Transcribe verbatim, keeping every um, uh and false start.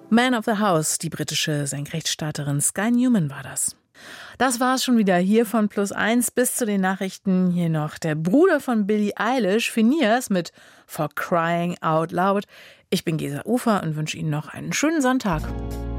Man of the House, die britische Senkrechtstarterin Sky Newman war das. Das war's schon wieder hier von Plus eins. Bis zu den Nachrichten hier noch der Bruder von Billie Eilish, Phineas, mit For Crying Out Loud. Ich bin Gesa Ufer und wünsche Ihnen noch einen schönen Sonntag.